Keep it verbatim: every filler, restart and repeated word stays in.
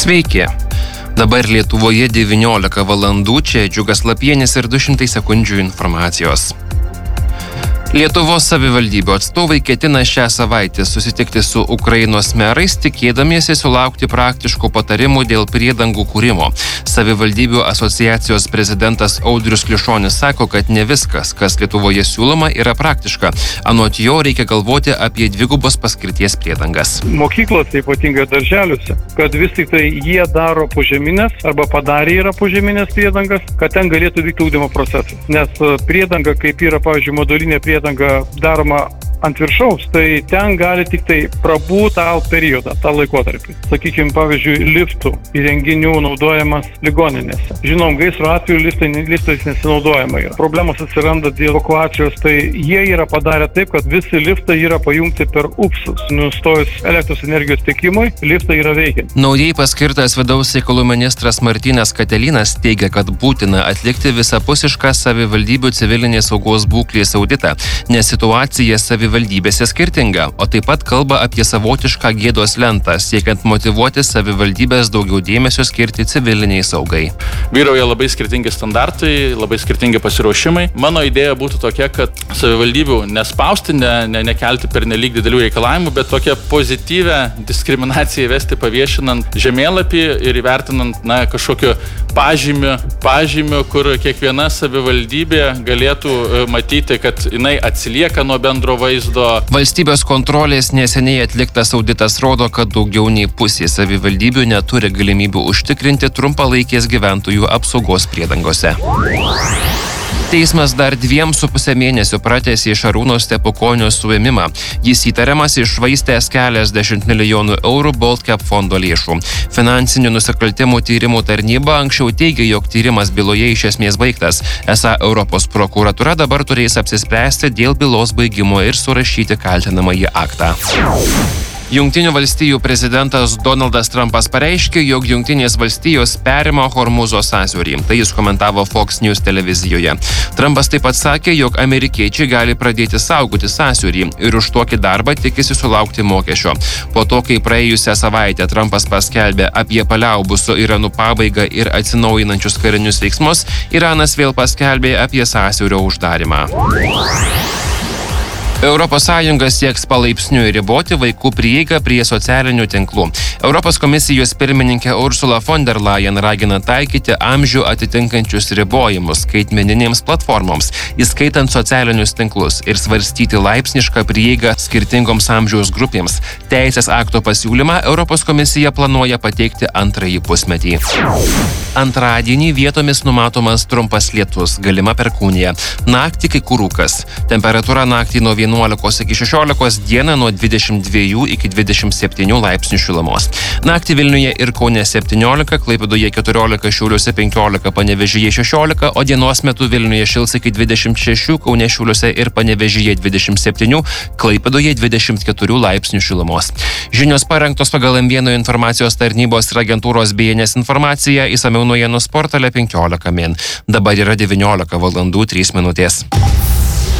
Sveiki. Dabar Lietuvoje devyniolika valandų, čia Džiugas Lapienis ir du šimtai sekundžių informacijos. Lietuvos savivaldybių atstovai ketina šią savaitę susitikti su Ukrainos merais, tikėdamiesi sulaukti praktiškų patarimų dėl priedangų kūrimo. Savivaldybių asociacijos prezidentas Audrius Klišonis sako, kad ne viskas, kas Lietuvoje siūloma, yra praktiška. Anot jo reikia galvoti apie dvigubos paskirties priedangas. Mokyklose, ypatingai darželiuose, kad vis tik tai jie daro požeminės arba padarė yra požeminės priedangas, kad ten galėtų vykti ugdymo procesas. Nes priedanga, kaip yra, pavyzdžiui, modulinė priedanga, daroma ant viršaus, tai ten gali tik tai prabūt tą periodą, tą laikotarpį. Sakykime, pavyzdžiui, liftų įrenginių naudojamas ligoninėse. Žinom, gaisro atveju liftai, liftais nesinaudojama yra. Problemos atsiranda dėl evakuacijos, tai jie yra padarę taip, kad visi liftai yra pajungti per upsus. Nustojus elektros energijos tiekimui, liftai yra veikiant. Naujai paskirtas vidaus reikalų ministras Martynas Katelinas teigia, kad būtina atlikti visapusišką savivaldybių civilinės saugos būklės auditą, nes situacija savivaldybių valdybėse skirtinga, o taip pat kalba apie savotišką gėdos lentą, siekiant motyvuoti savivaldybės daugiau dėmesio skirti civiliniai saugai. Vyrauja labai skirtingi standartai, labai skirtingi pasiruošimai. Mano idėja būtų tokia, kad savivaldybių nespausti, ne, ne, nekelti per nelyg didelių reikalavimų, bet tokią pozityvę diskriminaciją įvesti paviešinant žemėlapį ir įvertinant na, kažkokiu pažymiu, pažymiu, kur kiekviena savivaldybė galėtų matyti, kad jinai atsilieka nuo bendro vaizdo. Valstybės kontrolės neseniai atliktas auditas rodo, kad daugiau nei pusė savivaldybių neturi galimybių užtikrinti trumpalaikės gyventojų apsaugos priedangose. Teismas dar dviem su pusę mėnesių pratęsė Šarūno Stepukonio suėmimą. Jis įtariamas iššvaistęs keliasdešimt milijonų eurų Baltcap fondo lėšų. Finansinių nusikaltimų tyrimų tarnyba anksčiau teigė, jog tyrimas byloje iš esmės baigtas. Esą Europos prokuratūra dabar turės apsispręsti dėl bylos baigimo ir surašyti kaltinamąjį aktą. Jungtinių valstijų prezidentas Donaldas Trumpas pareiškė, jog Jungtinės valstijos perima Hormuzo sąsiaurį. Tai jis komentavo Fox News televizijoje. Trumpas taip pat sakė, jog amerikiečiai gali pradėti saugoti sąsiaurį ir už tokį darbą tikisi sulaukti mokesčio. Po to, kai praėjusią savaitę Trumpas paskelbė apie paliaubų su Iranu pabaigą ir atsinaujinančius karinius veiksmus, Iranas vėl paskelbė apie sąsiaurio uždarimą. Europos Sąjunga sieks palaipsniui riboti vaikų prieigą prie socialinių tinklų. Europos komisijos pirmininkė Ursula von der Leyen ragina taikyti amžių atitinkančius ribojimus skaitmeninėms platformoms, įskaitant socialinius tinklus, ir svarstyti laipsnišką prieigą skirtingoms amžiaus grupėms. Teisės akto pasiūlymą Europos komisija planuoja pateikti antrąjį pusmetį. Antradienį vietomis numatomas trumpas lietus, galima perkūnija. Naktį kai kur rūkas. Temperatūra naktį nuo vienuolikos iki šešiolikos, dieną nuo dvidešimt dviejų iki dvidešimt septynių laipsnių šilumos. Naktį Vilniuje ir Kaune septyniolika, Klaipėdoje keturiolika, Šiauliuose penkiolika, Panevėžyje šešiolika, o dienos metu Vilniuje šils iki dvidešimt šešių, Kaune, Šiauliuose ir Panevėžyje dvidešimt septynių, Klaipėdoje dvidešimt keturių laipsnių šilumos. Žinios parengtos pagal M vienas informacijos tarnybos ir agentūros B N S informaciją, išsamiau naujienų portale penkiolika min. Dabar yra devyniolika valandų trys minutės.